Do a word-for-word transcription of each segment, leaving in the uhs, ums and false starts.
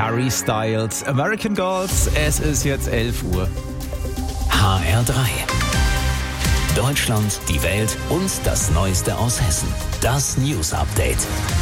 Harry Styles, American Gods. Es ist jetzt elf Uhr. H R drei. Deutschland, die Welt und das Neueste aus Hessen. Das News Update.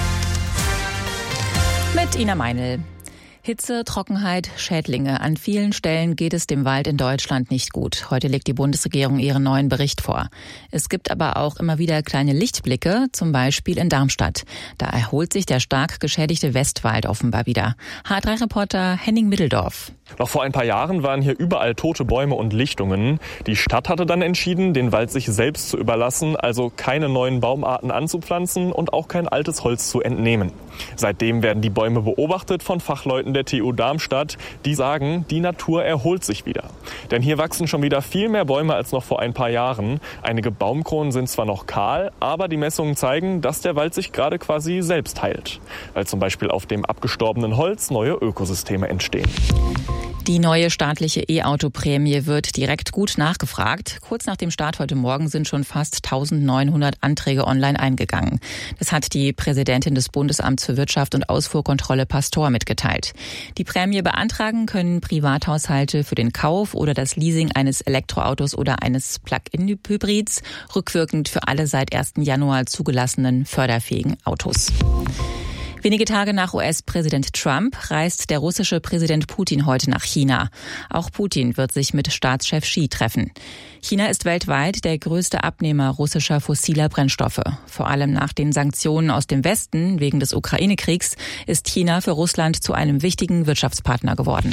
Mit Ina Meinl. Hitze, Trockenheit, Schädlinge. An vielen Stellen geht es dem Wald in Deutschland nicht gut. Heute legt die Bundesregierung ihren neuen Bericht vor. Es gibt aber auch immer wieder kleine Lichtblicke, zum Beispiel in Darmstadt. Da erholt sich der stark geschädigte Westwald offenbar wieder. H drei Reporter Henning Middeldorf. Noch vor ein paar Jahren waren hier überall tote Bäume und Lichtungen. Die Stadt hatte dann entschieden, den Wald sich selbst zu überlassen, also keine neuen Baumarten anzupflanzen und auch kein altes Holz zu entnehmen. Seitdem werden die Bäume beobachtet von Fachleuten der T U Darmstadt, die sagen, die Natur erholt sich wieder. Denn hier wachsen schon wieder viel mehr Bäume als noch vor ein paar Jahren. Einige Baumkronen sind zwar noch kahl, aber die Messungen zeigen, dass der Wald sich gerade quasi selbst heilt. Weil zum Beispiel auf dem abgestorbenen Holz neue Ökosysteme entstehen. Die neue staatliche E-Auto-Prämie wird direkt gut nachgefragt. Kurz nach dem Start heute Morgen sind schon fast eintausendneunhundert Anträge online eingegangen. Das hat die Präsidentin des Bundesamts für Wirtschaft und Ausfuhrkontrolle Pastor mitgeteilt. Die Prämie beantragen können Privathaushalte für den Kauf oder das Leasing eines Elektroautos oder eines Plug-in-Hybrids, rückwirkend für alle seit ersten Januar zugelassenen förderfähigen Autos. Wenige Tage nach U S-Präsident Trump reist der russische Präsident Putin heute nach China. Auch Putin wird sich mit Staatschef Xi treffen. China ist weltweit der größte Abnehmer russischer fossiler Brennstoffe. Vor allem nach den Sanktionen aus dem Westen wegen des Ukraine-Kriegs ist China für Russland zu einem wichtigen Wirtschaftspartner geworden.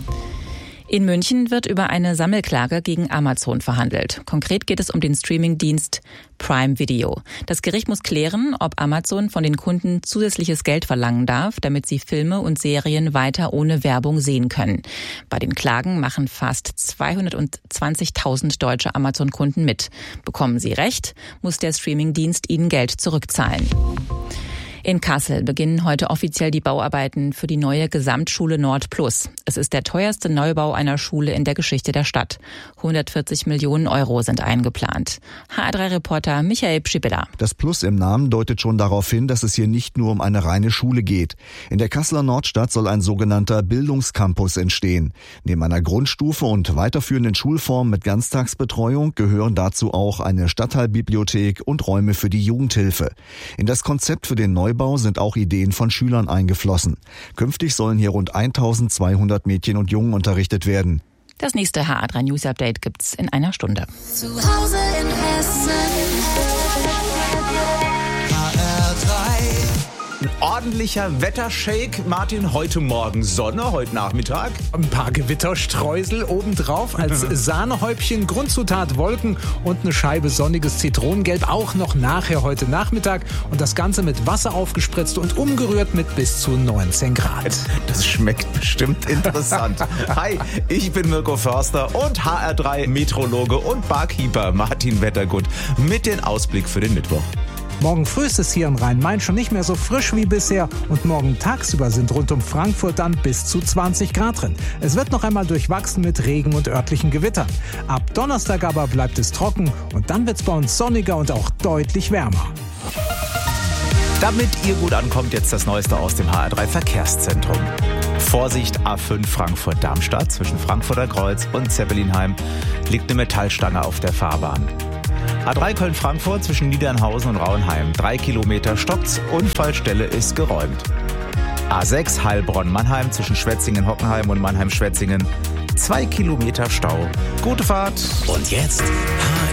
In München wird über eine Sammelklage gegen Amazon verhandelt. Konkret geht es um den Streamingdienst Prime Video. Das Gericht muss klären, ob Amazon von den Kunden zusätzliches Geld verlangen darf, damit sie Filme und Serien weiter ohne Werbung sehen können. Bei den Klagen machen fast zweihundertzwanzigtausend deutsche Amazon-Kunden mit. Bekommen sie Recht, muss der Streamingdienst ihnen Geld zurückzahlen. In Kassel beginnen heute offiziell die Bauarbeiten für die neue Gesamtschule Nord Plus. Es ist der teuerste Neubau einer Schule in der Geschichte der Stadt. hundertvierzig Millionen Euro sind eingeplant. H R drei Reporter Michael Pschippeler. Das Plus im Namen deutet schon darauf hin, dass es hier nicht nur um eine reine Schule geht. In der Kasseler Nordstadt soll ein sogenannter Bildungscampus entstehen. Neben einer Grundstufe und weiterführenden Schulformen mit Ganztagsbetreuung gehören dazu auch eine Stadtteilbibliothek und Räume für die Jugendhilfe. In das Konzept für den Neubau sind auch Ideen von Schülern eingeflossen. Künftig sollen hier rund eintausendzweihundert Mädchen und Jungen unterrichtet werden. Das nächste H R drei News Update gibt's in einer Stunde. Zu Hause in Hessen. H R drei. Ein ordentlicher Wettershake. Martin, heute Morgen Sonne, heute Nachmittag Ein paar Gewitterstreusel obendrauf als Sahnehäubchen, Grundzutat Wolken und eine Scheibe sonniges Zitronengelb, auch noch nachher heute Nachmittag. Und das Ganze mit Wasser aufgespritzt und umgerührt mit bis zu neunzehn Grad. Das schmeckt bestimmt interessant. Hi, ich bin Mirko Förster und H R drei Meteorologe und Barkeeper Martin Wettergut mit dem Ausblick für den Mittwoch. Morgen früh ist es hier in Rhein-Main schon nicht mehr so frisch wie bisher und morgen tagsüber sind rund um Frankfurt dann bis zu zwanzig Grad drin. Es wird noch einmal durchwachsen mit Regen und örtlichen Gewittern. Ab Donnerstag aber bleibt es trocken und dann wird es bei uns sonniger und auch deutlich wärmer. Damit ihr gut ankommt, jetzt das Neueste aus dem H R drei Verkehrszentrum. Vorsicht, A fünf Frankfurt-Darmstadt zwischen Frankfurter Kreuz und Zeppelinheim liegt eine Metallstange auf der Fahrbahn. A drei Köln-Frankfurt zwischen Niedernhausen und Rauenheim. Drei Kilometer stockt's, Unfallstelle ist geräumt. A sechs Heilbronn-Mannheim zwischen Schwetzingen-Hockenheim und Mannheim-Schwetzingen. Zwei Kilometer Stau. Gute Fahrt. Und jetzt H